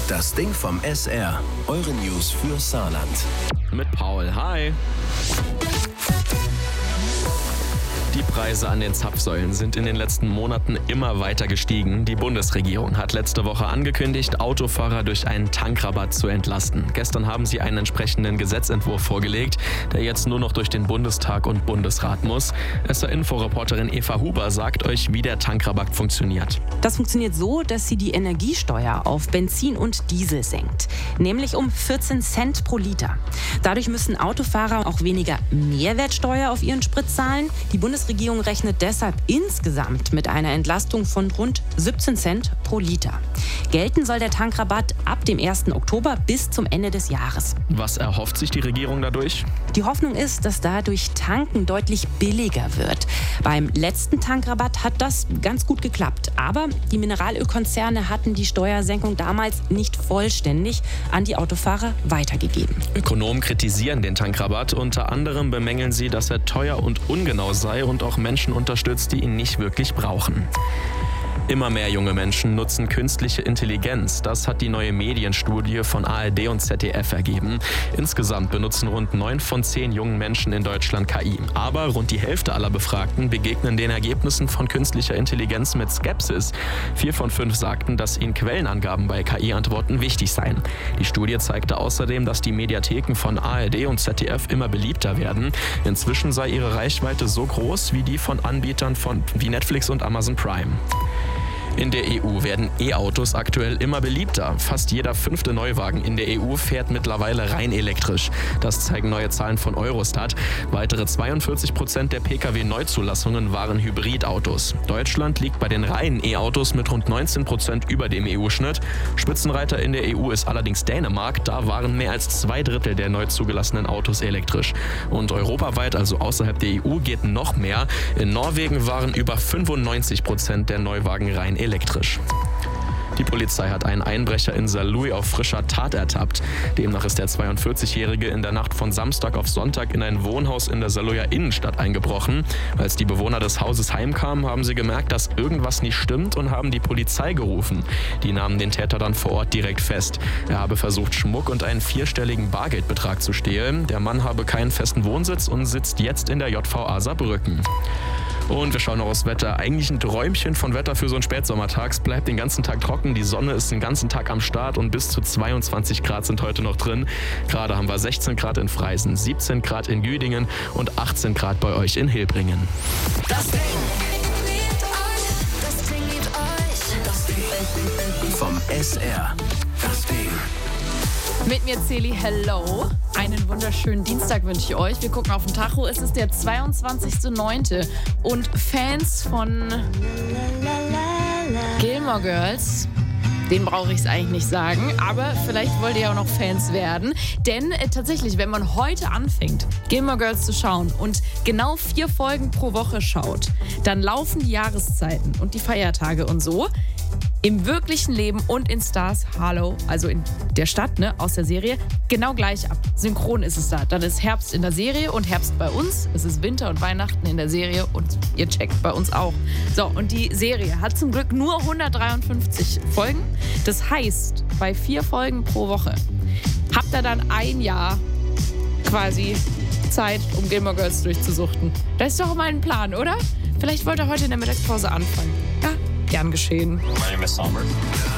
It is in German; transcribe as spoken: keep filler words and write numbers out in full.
Das Ding vom S R. Eure News für Saarland. Mit Paul. Hi. Die Preise an den Zapfsäulen sind in den letzten Monaten immer weiter gestiegen. Die Bundesregierung hat letzte Woche angekündigt, Autofahrer durch einen Tankrabatt zu entlasten. Gestern haben sie einen entsprechenden Gesetzentwurf vorgelegt, der jetzt nur noch durch den Bundestag und Bundesrat muss. S R-Info-Reporterin Eva Huber sagt euch, wie der Tankrabatt funktioniert. Das funktioniert so, dass sie die Energiesteuer auf Benzin und Diesel senkt. Nämlich um vierzehn Cent pro Liter. Dadurch müssen Autofahrer auch weniger Mehrwertsteuer auf ihren Sprit zahlen. Die Bundesregierung Die Regierung rechnet deshalb insgesamt mit einer Entlastung von rund siebzehn Cent pro Liter. Gelten soll der Tankrabatt ab dem ersten Oktober bis zum Ende des Jahres. Was erhofft sich die Regierung dadurch? Die Hoffnung ist, dass dadurch Tanken deutlich billiger wird. Beim letzten Tankrabatt hat das ganz gut geklappt. Aber die Mineralölkonzerne hatten die Steuersenkung damals nicht vollständig an die Autofahrer weitergegeben. Ökonomen kritisieren den Tankrabatt. Unter anderem bemängeln sie, dass er teuer und ungenau sei und auch Menschen unterstützt, die ihn nicht wirklich brauchen. Immer mehr junge Menschen nutzen künstliche Intelligenz. Das hat die neue Medienstudie von A R D und Z D F ergeben. Insgesamt benutzen rund neun von zehn jungen Menschen in Deutschland K I. Aber rund die Hälfte aller Befragten begegnen den Ergebnissen von künstlicher Intelligenz mit Skepsis. Vier von fünf sagten, dass ihnen Quellenangaben bei K I-Antworten wichtig seien. Die Studie zeigte außerdem, dass die Mediatheken von A R D und Z D F immer beliebter werden. Inzwischen sei ihre Reichweite so groß wie die von Anbietern von, wie Netflix und Amazon Prime. In der E U werden E-Autos aktuell immer beliebter. Fast jeder fünfte Neuwagen in der E U fährt mittlerweile rein elektrisch. Das zeigen neue Zahlen von Eurostat. Weitere zweiundvierzig Prozent der Pkw-Neuzulassungen waren Hybridautos. Deutschland liegt bei den reinen E-Autos mit rund neunzehn Prozent über dem E U-Schnitt. Spitzenreiter in der E U ist allerdings Dänemark. Da waren mehr als zwei Drittel der neu zugelassenen Autos elektrisch. Und europaweit, also außerhalb der E U, geht noch mehr. In Norwegen waren über fünfundneunzig Prozent der Neuwagen rein elektrisch. Die Polizei hat einen Einbrecher in Saarlouis auf frischer Tat ertappt. Demnach ist der zweiundvierzigjährige in der Nacht von Samstag auf Sonntag in ein Wohnhaus in der Saarlouier Innenstadt eingebrochen. Als die Bewohner des Hauses heimkamen, haben sie gemerkt, dass irgendwas nicht stimmt und haben die Polizei gerufen. Die nahmen den Täter dann vor Ort direkt fest. Er habe versucht, Schmuck und einen vierstelligen Bargeldbetrag zu stehlen. Der Mann habe keinen festen Wohnsitz und sitzt jetzt in der J V A Saarbrücken. Und wir schauen noch aufs Wetter. Eigentlich ein Träumchen von Wetter für so einen Spätsommertag. Es bleibt den ganzen Tag trocken, die Sonne ist den ganzen Tag am Start und bis zu zweiundzwanzig Grad sind heute noch drin. Gerade haben wir sechzehn Grad in Freisen, siebzehn Grad in Güdingen und achtzehn Grad bei euch in Hilbringen. Das Ding liebt euch, das Ding liebt euch, das Ding vom S R. Das Ding. Mit mir Celi, hello. Einen wunderschönen Dienstag wünsche ich euch. Wir gucken auf den Tacho. Es ist der zweiundzwanzigster neunte und Fans von Gilmore Girls, den brauche ich es eigentlich nicht sagen, aber vielleicht wollt ihr ja auch noch Fans werden. Denn äh, tatsächlich, wenn man heute anfängt, Gilmore Girls zu schauen und genau vier Folgen pro Woche schaut, dann laufen die Jahreszeiten und die Feiertage und so im wirklichen Leben und in Stars Hollow, also in der Stadt, ne, aus der Serie, genau gleich ab. Synchron ist es da. Dann ist Herbst in der Serie und Herbst bei uns. Es ist Winter und Weihnachten in der Serie und ihr checkt bei uns auch. So, und die Serie hat zum Glück nur hundertdreiundfünfzig Folgen. Das heißt, bei vier Folgen pro Woche habt ihr dann ein Jahr quasi Zeit, um Gilmore Girls durchzusuchten. Das ist doch mal ein Plan, oder? Vielleicht wollt ihr heute in der Mittagspause anfangen. Ja, gern geschehen. My name is Sommer.